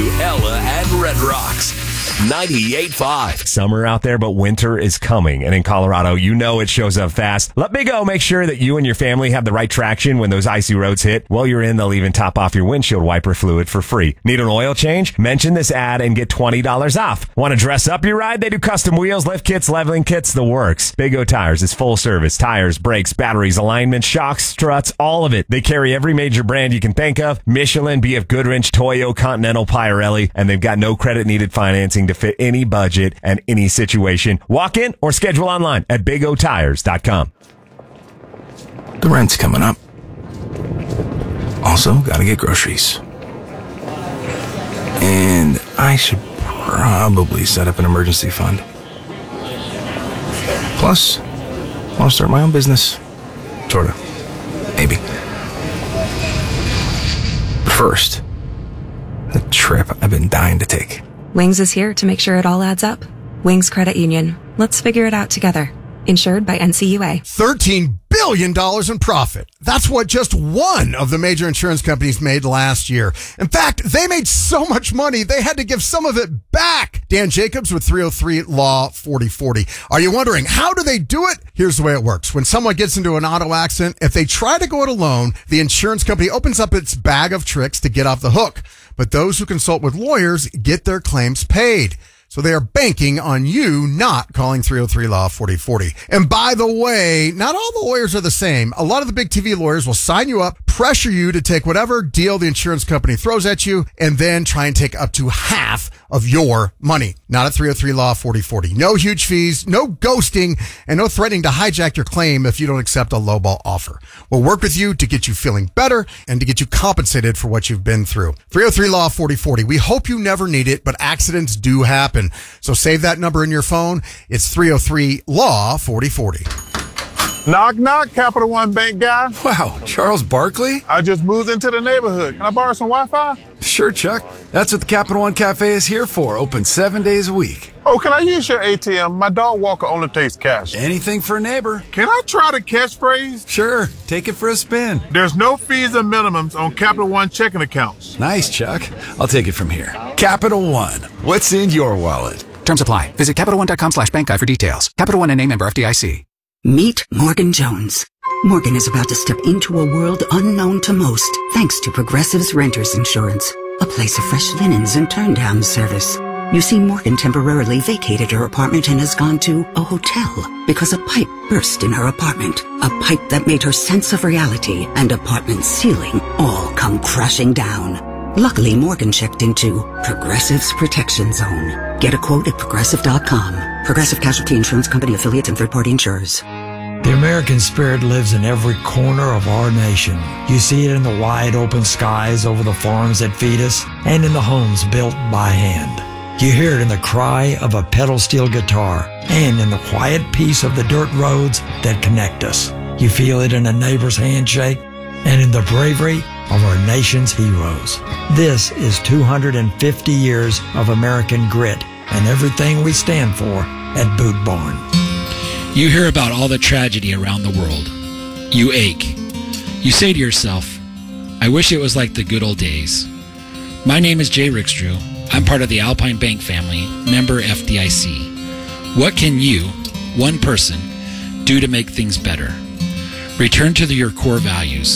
to Ella and Red Rocks. 98.5. Summer out there, but winter is coming. And in Colorado, you know it shows up fast. Let Big O make sure that you and your family have the right traction when those icy roads hit. While you're in, they'll even top off your windshield wiper fluid for free. Need an oil change? Mention this ad and get $20 off. Want to dress up your ride? They do custom wheels, lift kits, leveling kits, the works. Big O Tires is full service. Tires, brakes, batteries, alignment, shocks, struts, all of it. They carry every major brand you can think of. Michelin, BF Goodrich, Toyo, Continental, Pirelli, and they've got no credit needed financing to fit any budget and any situation. Walk in or schedule online at bigotires.com. The rent's coming up. Also, gotta get groceries. And I should probably set up an emergency fund. Plus, I want to start my own business. Sorta. Maybe. But first, the trip I've been dying to take. Wings is here to make sure it all adds up. Wings Credit Union. Let's figure it out together. Insured by NCUA. $13 billion in profit. That's what just one of the major insurance companies made last year. In fact, they made so much money, they had to give some of it back. Dan Jacobs with 303 Law 4040. Are you wondering, how do they do it? Here's the way it works. When someone gets into an auto accident, if they try to go it alone, the insurance company opens up its bag of tricks to get off the hook. But those who consult with lawyers get their claims paid. So they are banking on you not calling 303 Law 4040. And by the way, not all the lawyers are the same. A lot of the big TV lawyers will sign you up, pressure you to take whatever deal the insurance company throws at you, and then try and take up to half of your money. Not at 303 Law 4040. No huge fees, no ghosting, and no threatening to hijack your claim if you don't accept a lowball offer. We'll work with you to get you feeling better and to get you compensated for what you've been through. 303 Law 4040. We hope you never need it, but accidents do happen. So save that number in your phone. It's 303 Law 4040. Knock, knock, Capital One Bank guy. Wow, Charles Barkley? I just moved into the neighborhood. Can I borrow some Wi-Fi? Sure, Chuck. That's what the Capital One Cafe is here for. Open 7 days a week. Oh, can I use your ATM? My dog walker only takes cash. Anything for a neighbor. Can I try the catchphrase? Sure, take it for a spin. There's no fees or minimums on Capital One checking accounts. Nice, Chuck. I'll take it from here. Capital One. What's in your wallet? Terms apply. Visit CapitalOne.com/bankguide for details. Capital One and member FDIC. Meet Morgan Jones. Morgan is about to step into a world unknown to most, thanks to Progressive's Renters Insurance, a place of fresh linens and turn-down service. You see, Morgan temporarily vacated her apartment and has gone to a hotel because a pipe burst in her apartment. A pipe that made her sense of reality and apartment ceiling all come crashing down. Luckily, Morgan checked into Progressive's Protection Zone. Get a quote at Progressive.com. Progressive Casualty Insurance Company affiliates and third-party insurers. The American spirit lives in every corner of our nation. You see it in the wide open skies over the farms that feed us and in the homes built by hand. You hear it in the cry of a pedal steel guitar and in the quiet peace of the dirt roads that connect us. You feel it in a neighbor's handshake and in the bravery of our nation's heroes. This is 250 years of American grit and everything we stand for at Boot Barn. You hear about all the tragedy around the world. You ache. You say to yourself, I wish it was like the good old days. My name is Jay Rickstrew. I'm part of the Alpine Bank family, member FDIC. What can you, one person, do to make things better? Return to your core values.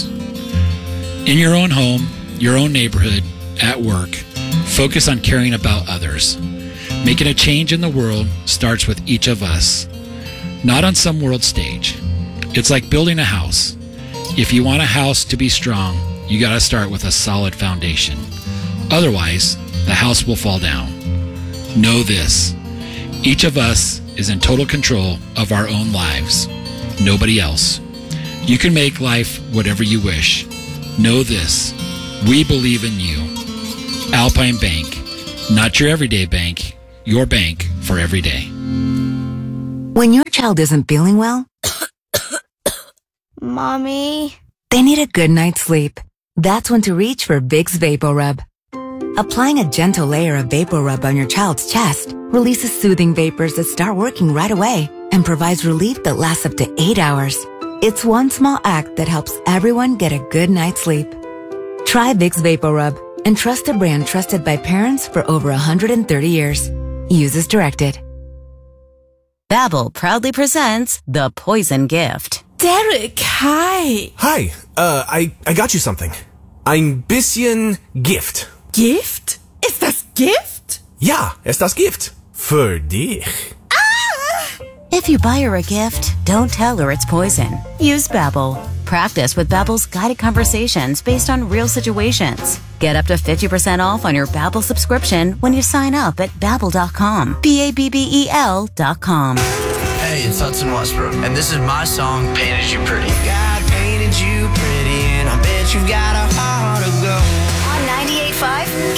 In your own home, your own neighborhood, at work, focus on caring about others. Making a change in the world starts with each of us, not on some world stage. It's like building a house. If you want a house to be strong, you got to start with a solid foundation. Otherwise, the house will fall down. Know this: each of us is in total control of our own lives. Nobody else. You can make life whatever you wish. Know this: we believe in you. Alpine Bank, not your everyday bank, your bank for every day. When your child isn't feeling well, Mommy, they need a good night's sleep. That's when to reach for Vicks VapoRub. Applying a gentle layer of VapoRub on your child's chest releases soothing vapors that start working right away and provides relief that lasts up to 8 hours. It's one small act that helps everyone get a good night's sleep. Try Vicks VapoRub and trust a brand trusted by parents for over 130 years. Use as directed. Babbel proudly presents The Poison Gift. Derek, hi. Hi, I got you something. Ein bisschen Gift. Gift? Ist das Gift? Ja, ist das Gift. Für dich. If you buy her a gift, don't tell her it's poison. Use Babbel. Practice with Babbel's guided conversations based on real situations. Get up to 50% off on your Babbel subscription when you sign up at Babbel.com. Babbel.com. Hey, it's Hudson Westbrook, and this is my song, Painted You Pretty. God painted you pretty, and I bet you've got a heart of gold. On 98.5